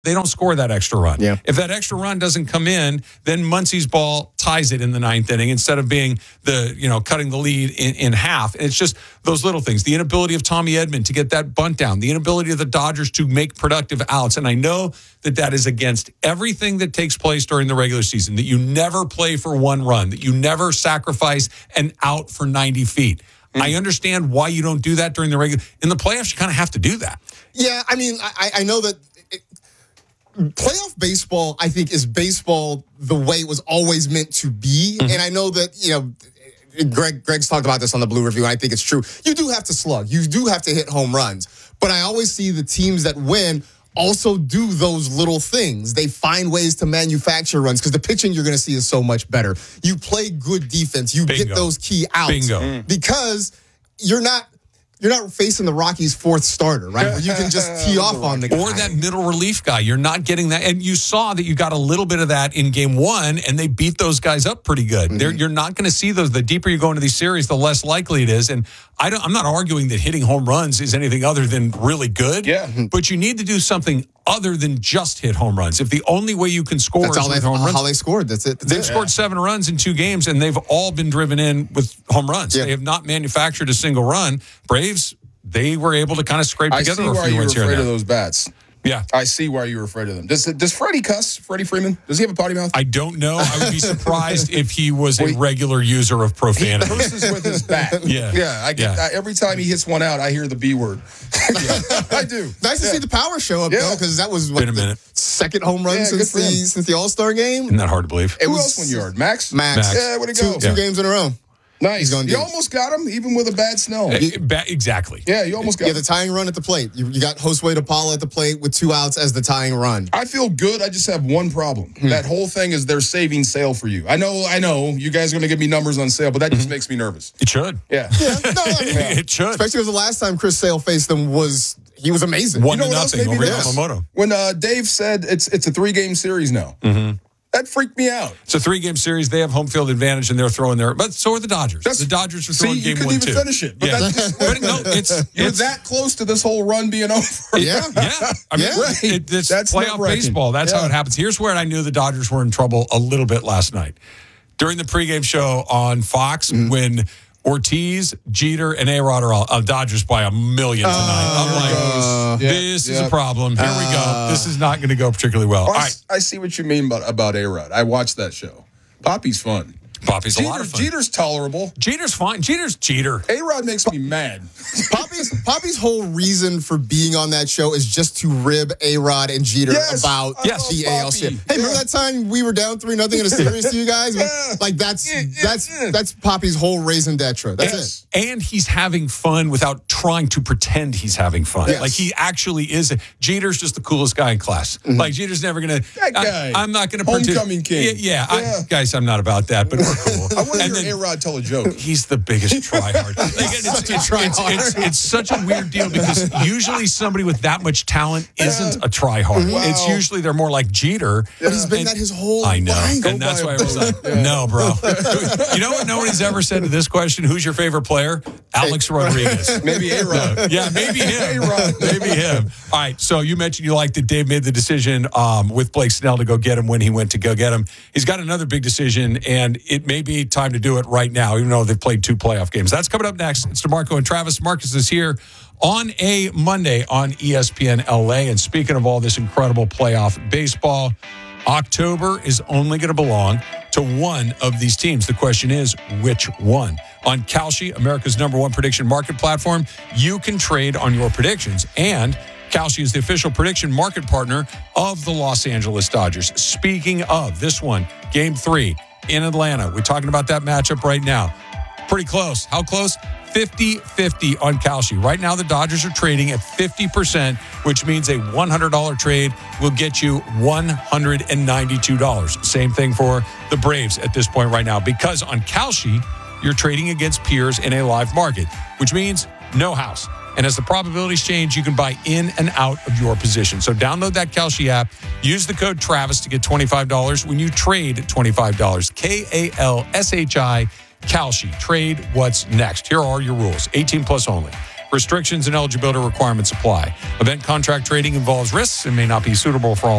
They don't score that extra run. Yeah. If that extra run doesn't come in, then Muncy's ball ties it in the ninth inning instead of being cutting the lead in half. And it's just those little things. The inability of Tommy Edman to get that bunt down. The inability of the Dodgers to make productive outs. And I know that is against everything that takes place during the regular season, that you never play for one run, that you never sacrifice an out for 90 feet. I understand why you don't do that during the regular. In the playoffs, you kind of have to do that. Yeah, I mean, I know that playoff baseball, I think, is baseball the way it was always meant to be. Mm-hmm. And I know that, Greg's talked about this on the Blue Review, and I think it's true. You do have to slug. You do have to hit home runs. But I always see the teams that win also do those little things. They find ways to manufacture runs because the pitching you're going to see is so much better. You play good defense. You Bingo. get those key outs. Bingo. Because you're not facing the Rockies' fourth starter, right? Where you can just tee off on the guy. Or that middle relief guy. You're not getting that. And you saw that you got a little bit of that in game one, and they beat those guys up pretty good. Mm-hmm. You're not going to see those. The deeper you go into these series, the less likely it is. And I'm not arguing that hitting home runs is anything other than really good. Yeah. But you need to do something other than just hit home runs. If the only way you can score is with home runs. How they scored. That's it. They've scored 7 runs in 2 games, and they've all been driven in with home runs. Yeah. They have not manufactured a single run. Braves, they were able to kind of scrape together a few wins here and there. I see why you were afraid of those bats. Yeah. I see why you were afraid of them. Does Freddie cuss? Freddie Freeman? Does he have a potty mouth? I don't know. I would be surprised if he was a regular user of profanity. He curses with his bat. Yeah. I get that. Every time he hits one out, I hear the B word. I do. Nice to see the power show up, though, because that was the second home run since the All-Star game. Isn't that hard to believe? Who else won yard? Max? Yeah, where'd it go? Two games in a row. Nice. You almost got him, even with a bad snow. Exactly. Yeah, you almost got him. The tying run at the plate. You got Josue DePaula at the plate with 2 outs as the tying run. I feel good. I just have one problem. That whole thing is they're saving Sale for you. I know. You guys are going to give me numbers on Sale, but that just makes me nervous. It should. Yeah. It should. Especially because the last time Chris Sale faced them he was amazing. 1-0 over Yamamoto. When Dave said it's a 3-game series now. Mm-hmm. That freaked me out. It's a 3-game series. They have home field advantage, and they're throwing their. But so are the Dodgers. The Dodgers are throwing game 1 too. You couldn't even finish it. But you're that close to this whole run being over. Yeah. I mean, it's playoff baseball. That's how it happens. Here's where I knew the Dodgers were in trouble a little bit last night. During the pregame show on Fox, when Ortiz, Jeter, and A-Rod are all Dodgers by 1 million tonight. I'm like, this is a problem. Here we go. This is not going to go particularly well. All right. I see what you mean about A-Rod. I watched that show. Poppy's fun. Poppy's a lot of fun. Jeter's tolerable. Jeter's fine. Jeter's Jeter. A-Rod makes me mad. Poppy's whole reason for being on that show is just to rib A-Rod and Jeter about the ALCS. Hey, remember that time we were down 3-0 in a series to you guys? Like that's Poppy's whole raison d'etre. That's it. And he's having fun without trying to pretend he's having fun. Yes. Like he actually is. Jeter's just the coolest guy in class. Mm-hmm. Like Jeter's never going to. That guy. I'm not going to pretend. Homecoming king. Guys, I'm not about that, but we're cool. I want to hear A-Rod tell a joke. He's the biggest tryhard. It's such a weird deal because usually somebody with that much talent isn't a tryhard. Wow. It's usually they're more like Jeter. But he's been that his whole life. I know. And that's why I was like, no, bro. You know what nobody's ever said to this question? Who's your favorite player? Alex Rodriguez. Maybe A-Rod. Yeah, maybe him. Maybe him. All right, so you mentioned you liked that Dave made the decision with Blake Snell to go get him when he went to go get him. He's got another big decision, and it may be time to do it right now, even though they've played 2 playoff games. That's coming up next. It's DeMarco and Travis. Marcus is here on a Monday on ESPN LA. And speaking of all this incredible playoff baseball, October is only going to belong to one of these teams. The question is, which one? On Kalshi, America's #1 prediction market platform, you can trade on your predictions. And Kalshi is the official prediction market partner of the Los Angeles Dodgers. Speaking of this one, Game 3 in Atlanta. We're talking about that matchup right now. Pretty close. How close? 50-50 on Kalshi. Right now, the Dodgers are trading at 50%, which means a $100 trade will get you $192. Same thing for the Braves at this point right now, because on Kalshi, you're trading against peers in a live market, which means no house. And as the probabilities change, you can buy in and out of your position. So download that Kalshi app. Use the code Travis to get $25 when you trade $25. Kalshi. Kalshi. Trade what's next. Here are your rules. 18 plus only. Restrictions and eligibility requirements apply. Event contract trading involves risks and may not be suitable for all